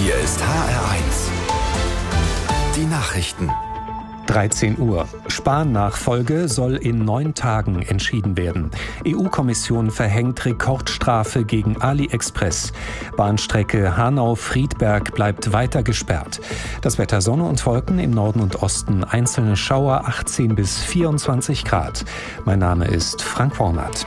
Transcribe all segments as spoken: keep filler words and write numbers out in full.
Hier ist H R eins. Die Nachrichten. dreizehn Uhr. Spahn-Nachfolge soll in neun Tagen entschieden werden. E U-Kommission verhängt Rekordstrafe gegen AliExpress. Bahnstrecke Hanau-Friedberg bleibt weiter gesperrt. Das Wetter: Sonne und Wolken, im Norden und Osten einzelne Schauer, achtzehn bis vierundzwanzig Grad. Mein Name ist Frank Wornert.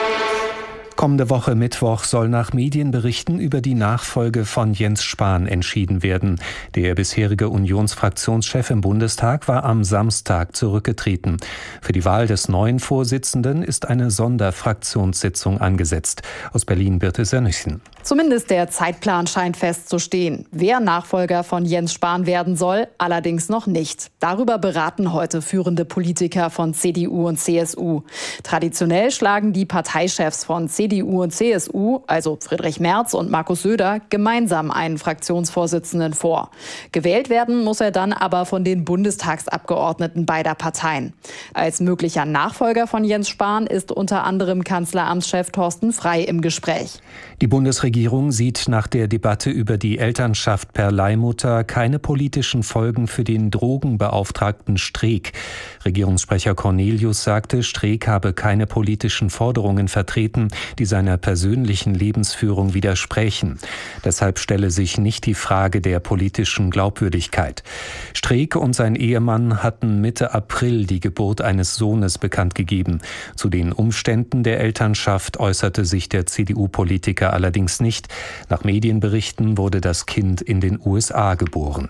Kommende Woche Mittwoch soll nach Medienberichten über die Nachfolge von Jens Spahn entschieden werden. Der bisherige Unionsfraktionschef im Bundestag war am Samstag zurückgetreten. Für die Wahl des neuen Vorsitzenden ist eine Sonderfraktionssitzung angesetzt. Aus Berlin Birte Sernüchen. Zumindest der Zeitplan scheint festzustehen. Wer Nachfolger von Jens Spahn werden soll, allerdings noch nicht. Darüber beraten heute führende Politiker von C D U und C S U. Traditionell schlagen die Parteichefs von C D U und C S U, also Friedrich Merz und Markus Söder, gemeinsam einen Fraktionsvorsitzenden vor. Gewählt werden muss er dann aber von den Bundestagsabgeordneten beider Parteien. Als möglicher Nachfolger von Jens Spahn ist unter anderem Kanzleramtschef Thorsten Frey im Gespräch. Die Bundesregierung sieht nach der Debatte über die Elternschaft per Leihmutter keine politischen Folgen für den Drogenbeauftragten Streeck. Regierungssprecher Cornelius sagte, Streeck habe keine politischen Forderungen vertreten, die seiner persönlichen Lebensführung widersprächen. Deshalb stelle sich nicht die Frage der politischen Glaubwürdigkeit. Streeck und sein Ehemann hatten Mitte April die Geburt eines Sohnes bekannt gegeben. Zu den Umständen der Elternschaft äußerte sich der C D U-Politiker allerdings nicht. Nach Medienberichten wurde das Kind in den U S A geboren.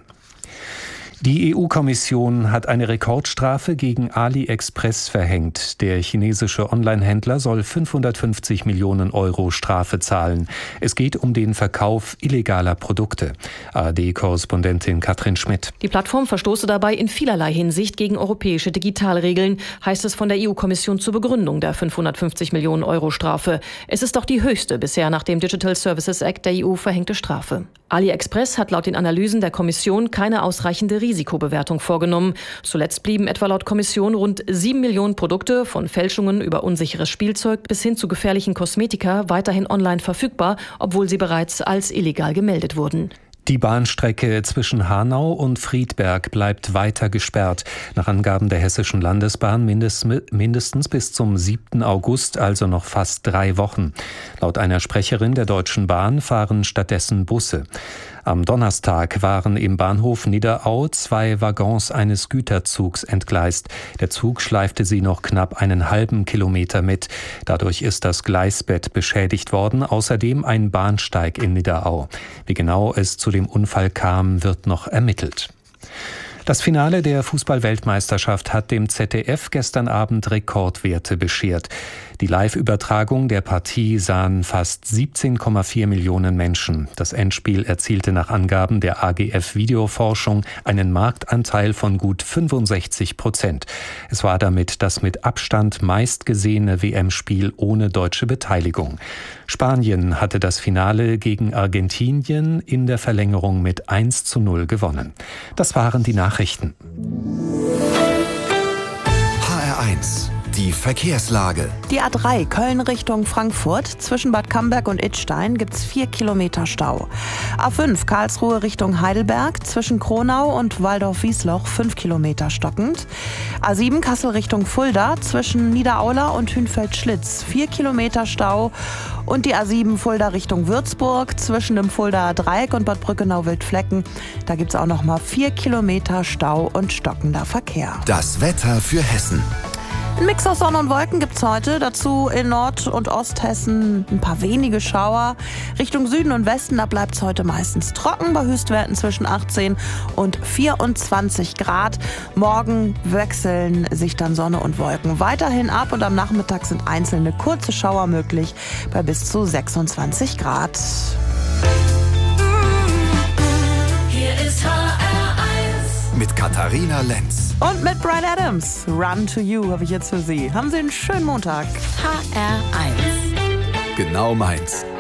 Die E U-Kommission hat eine Rekordstrafe gegen AliExpress verhängt. Der chinesische Online-Händler soll fünfhundertfünfzig Millionen Euro Strafe zahlen. Es geht um den Verkauf illegaler Produkte. A R D-Korrespondentin Katrin Schmidt. Die Plattform verstoße dabei in vielerlei Hinsicht gegen europäische Digitalregeln, heißt es von der E U-Kommission zur Begründung der fünfhundertfünfzig Millionen Euro Strafe. Es ist doch die höchste bisher nach dem Digital Services Act der E U verhängte Strafe. AliExpress hat laut den Analysen der Kommission keine ausreichende Risikobewertung vorgenommen. Zuletzt blieben etwa laut Kommission rund sieben Millionen Produkte, von Fälschungen über unsicheres Spielzeug bis hin zu gefährlichen Kosmetika, weiterhin online verfügbar, obwohl sie bereits als illegal gemeldet wurden. Die Bahnstrecke zwischen Hanau und Friedberg bleibt weiter gesperrt. Nach Angaben der Hessischen Landesbahn mindestens bis zum siebten August, also noch fast drei Wochen. Laut einer Sprecherin der Deutschen Bahn fahren stattdessen Busse. Am Donnerstag waren im Bahnhof Niederau zwei Waggons eines Güterzugs entgleist. Der Zug schleifte sie noch knapp einen halben Kilometer mit. Dadurch ist das Gleisbett beschädigt worden, außerdem ein Bahnsteig in Niederau. Wie genau es zu dem Unfall kam, wird noch ermittelt. Das Finale der Fußball-Weltmeisterschaft hat dem Z D F gestern Abend Rekordwerte beschert. Die Live-Übertragung der Partie sahen fast siebzehn Komma vier Millionen Menschen. Das Endspiel erzielte nach Angaben der A G F Videoforschung einen Marktanteil von gut fünfundsechzig Prozent. Es war damit das mit Abstand meistgesehene W M-Spiel ohne deutsche Beteiligung. Spanien hatte das Finale gegen Argentinien in der Verlängerung mit eins zu null gewonnen. Das waren die Nachrichten. H R eins. Die Verkehrslage. Die A drei Köln Richtung Frankfurt. Zwischen Bad Camberg und Idstein gibt's vier Kilometer Stau. A fünf Karlsruhe Richtung Heidelberg. Zwischen Kronau und Waldorf-Wiesloch fünf Kilometer stockend. A sieben Kassel Richtung Fulda. Zwischen Niederaula und Hünfeld-Schlitz vier Kilometer Stau. Und die A sieben Fulda Richtung Würzburg. Zwischen dem Fuldaer Dreieck und Bad Brückenau-Wildflecken. Da gibt's auch noch mal vier Kilometer Stau und stockender Verkehr. Das Wetter für Hessen. Ein Mix aus Sonne und Wolken gibt's heute. Dazu in Nord- und Osthessen ein paar wenige Schauer. Richtung Süden und Westen, da bleibt's heute meistens trocken bei Höchstwerten zwischen achtzehn und vierundzwanzig Grad. Morgen wechseln sich dann Sonne und Wolken weiterhin ab und am Nachmittag sind einzelne kurze Schauer möglich bei bis zu sechsundzwanzig Grad. Hier ist H R eins. Mit Katharina Lenz. Und mit Bryan Adams. Run to You habe ich jetzt für Sie. Haben Sie einen schönen Montag. H R eins. Genau meins.